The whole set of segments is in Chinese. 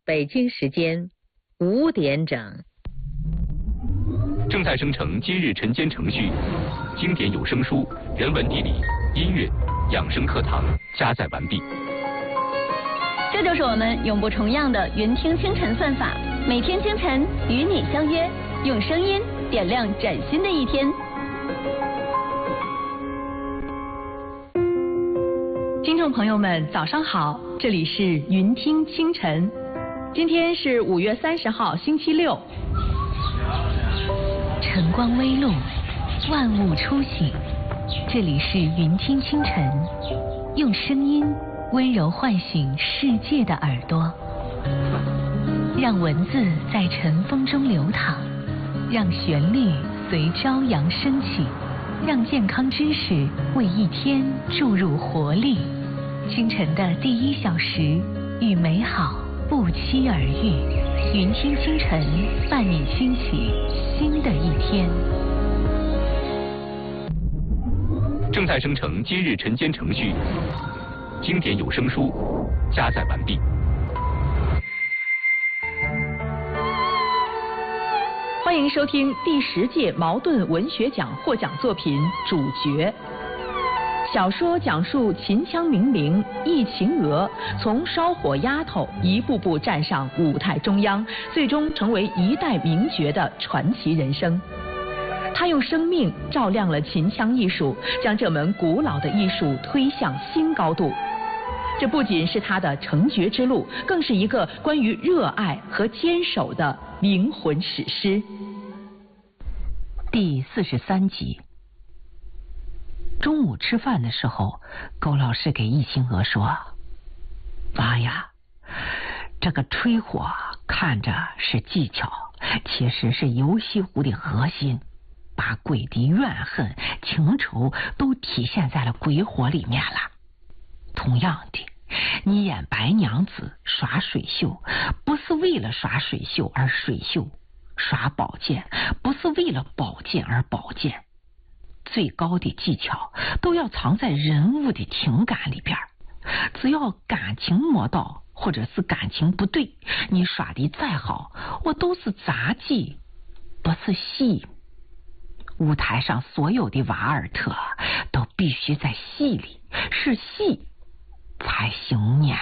北京时间5点整。 正在生成今日晨间程序，经典有声书、人文地理、音乐、养生课堂加载完毕。 这就是我们永不重样的云听清晨算法，每天清晨与你相约，用声音点亮崭新的一天。 听众朋友们，早上好，这里是云听清晨，今天是5月30号，星期六。 晨光微露，万物初醒，这里是云听清晨，用声音温柔唤醒世界的耳朵，让文字在晨风中流淌，让旋律随朝阳升起，让健康知识为一天注入活力。清晨的第1小时，与美好不期而遇。云听清晨，伴你兴起新的一天。 正在生成今日晨间程序，经典有声书加载完毕。 欢迎收听第10届茅盾文学奖获奖作品《主角》。小说讲述秦腔名伶易秦娥从烧火丫头一步步站上舞台中央，最终成为一代名角的传奇人生。她用生命照亮了秦腔艺术，将这门古老的艺术推向新高度。这不仅是她的成角之路，更是一个关于热爱和坚守的灵魂史诗。 第43集。中午吃饭的时候，苟老师给易秦娥说：“妈呀，这个吹火看着是技巧，其实是游戏舞的核心，把鬼的怨恨、情仇都体现在了鬼火里面了。同样的，你演白娘子耍水袖，不是为了耍水袖而水袖；耍宝剑，不是为了宝剑而宝剑。最高的技巧都要藏在人物的情感里边，只要感情没到，或者是感情不对，你耍的再好，我都是杂技，不是戏。舞台上所有的瓦尔特都必须在戏里，是戏才行呢。”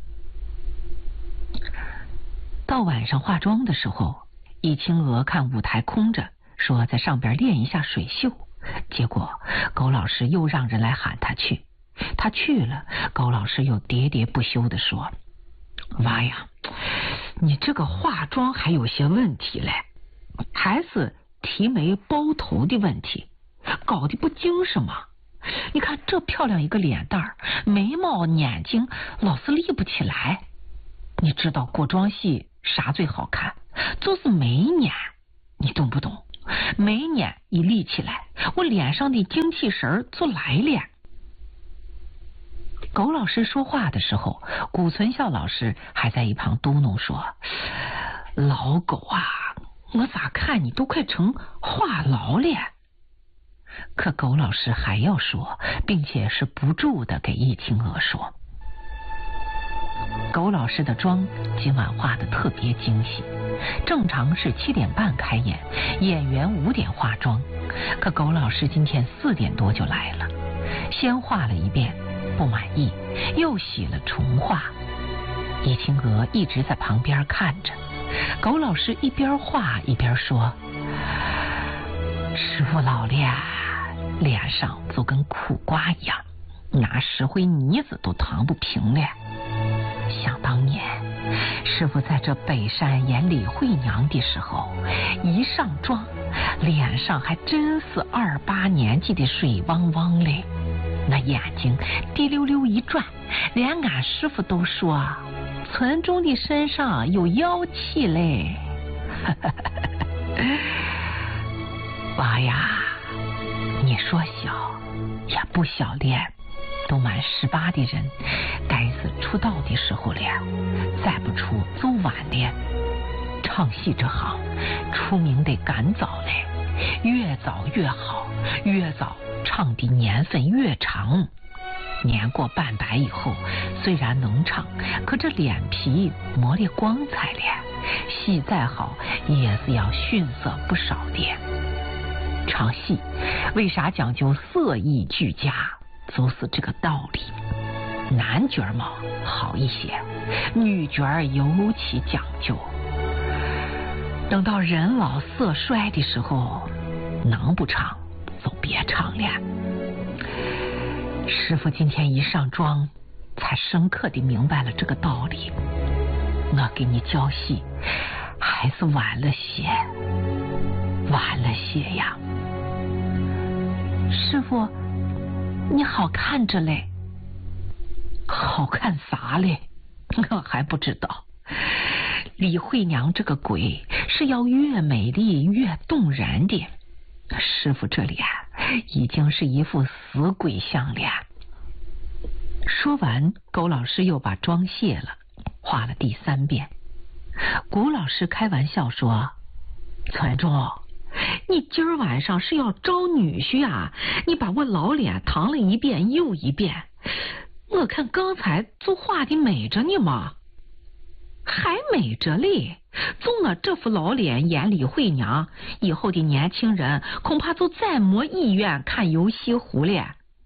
到晚上化妆的时候，易秦娥看舞台空着，说在上边练一下水袖。结果苟老师又让人来喊他去，他去了，苟老师又喋喋不休地说：“妈呀，你这个化妆还有些问题嘞，还是提眉包头的问题，搞得不精神吗？你看这漂亮一个脸蛋儿，眉毛眼睛老是立不起来。你知道过妆戏啥最好看？就是眉眼，你懂不懂？眉眼一立起来，我脸上的精气神就来了。”苟老师说话的时候，谷存孝老师还在一旁嘟哝说：“老狗啊，我咋看你都快成话痨了。”可苟老师还要说，并且是不住的给易秦娥说。苟老师的妆今晚化的特别精细，正常是7点半开演，演员5点化妆，可苟老师今天4点多就来了，先化了一遍，不满意，又洗了重化。易秦娥一直在旁边看着，苟老师一边画一边说：“师傅老了，脸上就跟苦瓜一样，拿石灰泥子都淌不平了。想当年，师傅在这北山演李慧娘的时候，一上妆，脸上还真是28年纪的水汪汪嘞，那眼睛滴溜溜一转，连俺师傅都说村中的身上有妖气嘞。娃呀，你说小也不小了，都满18的人，该是出道的时候了，再不出就晚了。唱戏这行，出名得赶早嘞，越早越好，越早唱的年份越长。 年过半百以后，虽然能唱，可这脸皮磨得光彩了，戏再好也是要逊色不少的。唱戏为啥讲究色艺俱佳，就是这个道理。男角嘛好一些，女角尤其讲究。等到人老色衰的时候，能不唱就别唱了。师傅今天一上妆，才深刻地明白了这个道理。我给你教戏，还是晚了些，晚了些呀。师傅，你好看着嘞。好看啥嘞？我还不知道。李慧娘这个鬼是要越美丽越动人的，师傅这里已经是一副死鬼相了。说完，苟老师又把妆卸了，画了第3遍。谷老师开玩笑说：“村中，你今儿晚上是要招女婿啊？你把我老脸搪了一遍又一遍，我看刚才就画的美着呢嘛。”还美着嘞！从我这副老脸演李慧娘，以后的年轻人恐怕就再没意愿看游西湖了。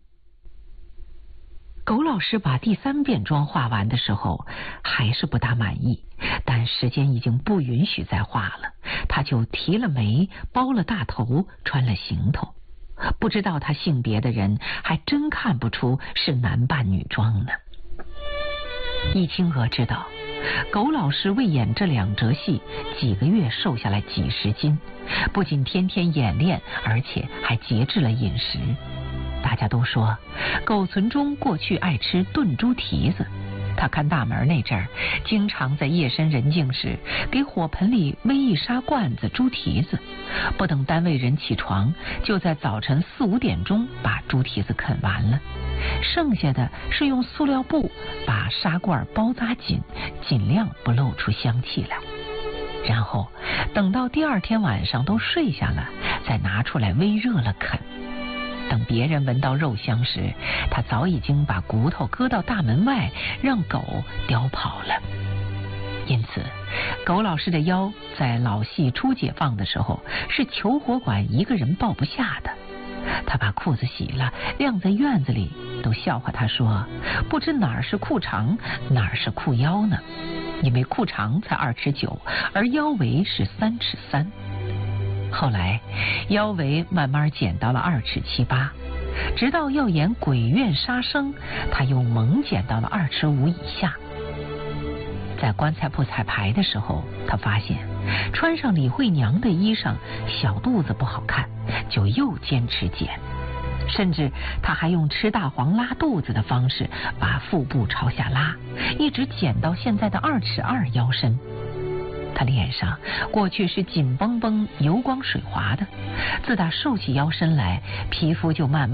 苟老师把第3遍妆画完的时候，还是不大满意，但时间已经不允许再画了，他就提了眉，包了大头，穿了行头。不知道他性别的人，还真看不出是男扮女装呢。易清娥知道苟老师为演这2折戏，几个月瘦下来几10斤，不仅天天演练，而且还节制了饮食。大家都说苟存中过去爱吃炖猪蹄子，他看大门那阵儿，经常在夜深人静时给火盆里煨一砂罐子猪蹄子，不等单位人起床，就在早晨4、5点钟把猪蹄子啃完了，剩下的是用塑料布把砂罐包扎紧，尽量不露出香气来。然后等到第2天晚上都睡下了，再拿出来煨热了啃。等别人闻到肉香时，他早已经把骨头搁到大门外，让狗叼跑了。因此苟老师的腰在老戏初解放的时候是求火馆一个人抱不下的。他把裤子洗了，晾在院子里，都笑话他说不知哪儿是裤长，哪儿是裤腰呢，因为裤长才2尺9，而腰围是3尺3。后来腰围慢慢减到了2尺7、8，直到要演鬼院杀生，他又猛减到了2尺5以下。在棺材铺彩排的时候，他发现穿上李慧娘的衣裳小肚子不好看，就又坚持减，甚至他还用吃大黄拉肚子的方式把腹部朝下拉，一直减到现在的2尺2腰身。他脸上过去是紧绷绷油光水滑的，自打瘦起腰身来，皮肤就慢慢